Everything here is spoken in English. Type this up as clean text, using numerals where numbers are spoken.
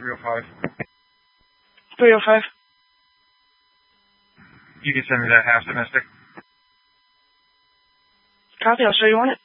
305. 305. You can send me that half domestic. Copy. I'll show you on it.